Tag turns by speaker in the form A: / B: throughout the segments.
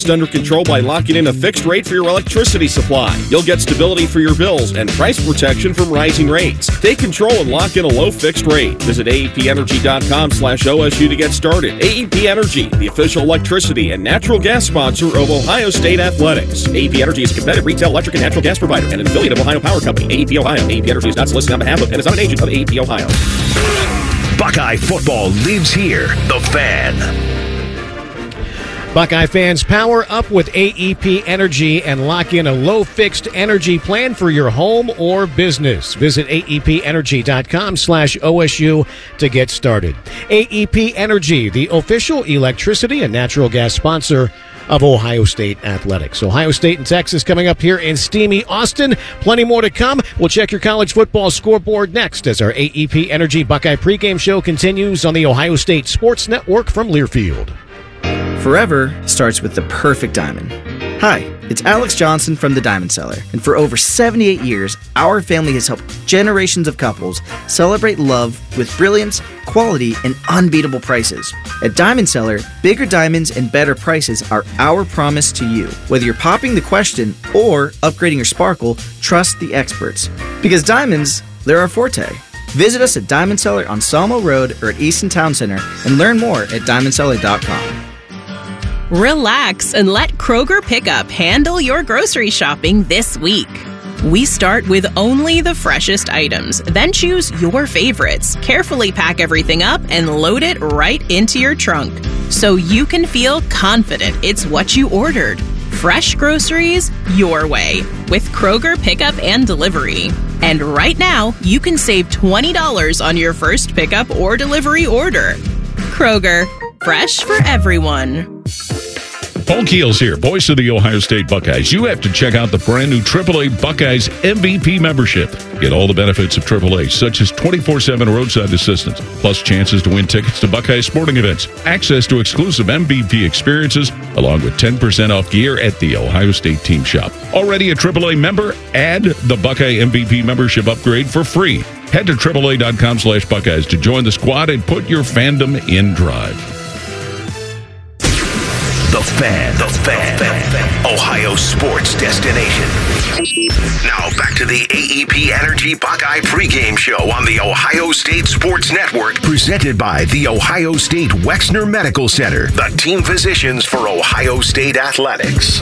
A: cost under control by locking in a fixed rate for your electricity supply. You'll get stability for your bills and price protection from rising rates. Take control and lock in a low fixed rate. Visit AEPenergy.com/OSU to get started. AEP Energy, the official electricity and natural gas sponsor of Ohio State Athletics. AEP Energy is a competitive retail electric and natural gas provider and an affiliate of Ohio Power Company. AEP Ohio. AEP Energy is not solicited on behalf of and is not an agent of AEP Ohio.
B: Buckeye football lives here. The Fan.
C: Buckeye fans, power up with AEP Energy and lock in a low fixed energy plan for your home or business. Visit AEPenergy.com/OSU to get started. AEP Energy, the official electricity and natural gas sponsor of Ohio State Athletics. Ohio State and Texas coming up here in steamy Austin. Plenty more to come. We'll check your college football scoreboard next as our AEP Energy Buckeye pregame show continues on the Ohio State Sports Network from Learfield.
D: Forever starts with the perfect diamond. Hi, it's Alex Johnson from The Diamond Seller, and for over 78 years, our family has helped generations of couples celebrate love with brilliance, quality, and unbeatable prices. At Diamond Seller, bigger diamonds and better prices are our promise to you. Whether you're popping the question or upgrading your sparkle, trust the experts. Because diamonds, they're our forte. Visit us at Diamond Seller on Sawmill Road or at Easton Town Center and learn more at diamondseller.com.
E: Relax and let Kroger Pickup handle your grocery shopping this week. We start with only the freshest items, then choose your favorites, carefully pack everything up, and load it right into your trunk so you can feel confident it's what you ordered. Fresh groceries your way with Kroger Pickup and Delivery. And right now, you can save $20 on your first pickup or delivery order. Kroger, fresh for everyone.
F: Paul Keels here, voice of the Ohio State Buckeyes. You have to check out the brand new AAA Buckeyes MVP membership. Get all the benefits of AAA, such as 24/7 roadside assistance, plus chances to win tickets to Buckeye sporting events, access to exclusive MVP experiences, along with 10% off gear at the Ohio State Team Shop. Already a AAA member? Add the Buckeye MVP membership upgrade for free. Head to AAA.com/Buckeyes to join the squad and put your fandom in drive.
B: The Fan. Ohio sports destination. Now back to the AEP Energy Buckeye pregame show on the Ohio State Sports Network, presented by the Ohio State Wexner Medical Center, the team physicians for Ohio State Athletics.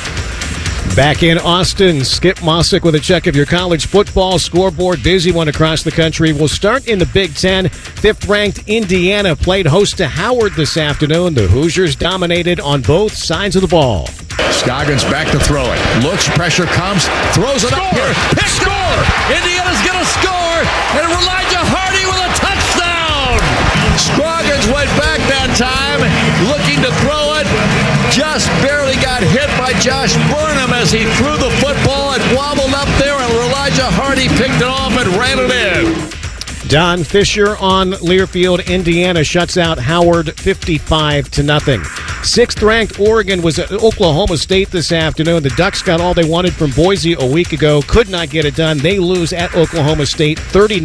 C: Back in Austin, Skip Mossick with a check of your college football scoreboard. Busy one across the country. We'll start in the Big Ten. Fifth-ranked Indiana played host to Howard this afternoon. The Hoosiers dominated on both sides of the ball.
G: Scoggins back to throw it. Looks, pressure comes, throws it up here. Score! Indiana's going to score, and Elijah Hardy with a touchdown! Scoggins went back that time, looking to throw it. Just barely got hit by Josh Burnham as he threw the football. It wobbled up there, and Elijah Hardy picked it off and ran it in.
C: Don Fisher on Learfield. Indiana shuts out Howard 55-0. Sixth-ranked Oregon was at Oklahoma State this afternoon. The Ducks got all they wanted from Boise a week ago. Could not get it done. They lose at Oklahoma State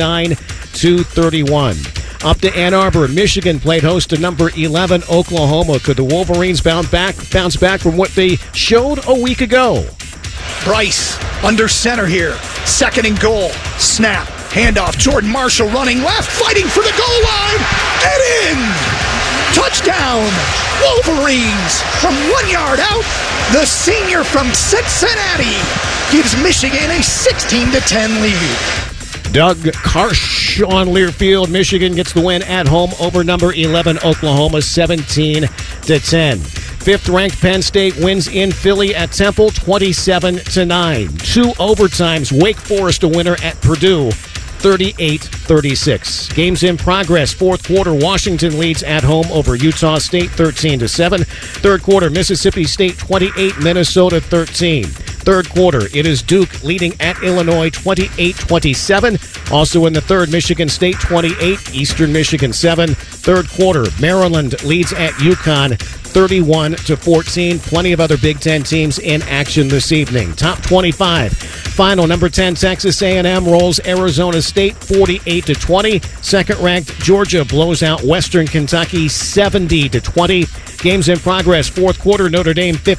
C: 39-31. Up to Ann Arbor, Michigan played host to number 11 Oklahoma. Could the Wolverines bounce back from what they showed a week ago?
H: Bryce under center here. Second and goal. Snap. Handoff. Jordan Marshall running left, fighting for the goal line. And in! Touchdown! Wolverines from 1 yard out. The senior from Cincinnati gives Michigan a 16-10 lead.
C: Doug Karsh on Learfield. Michigan gets the win at home over number 11 Oklahoma 17-10. Fifth-ranked Penn State wins in Philly at Temple 27-9. Two overtimes. Wake Forest a winner at Purdue 38-36. Games in progress. Fourth quarter, Washington leads at home over Utah State 13-7. Third quarter, Mississippi State 28, Minnesota 13. Third quarter, it is Duke leading at Illinois 28-27. Also in the third, Michigan State 28, Eastern Michigan 7. Third quarter, Maryland leads at UConn 31-14. Plenty of other Big Ten teams in action this evening. Top 25. Final, number 10, Texas A&M rolls Arizona State 48-20. Second-ranked Georgia blows out Western Kentucky 70-20. Games in progress. Fourth quarter, Notre Dame 50.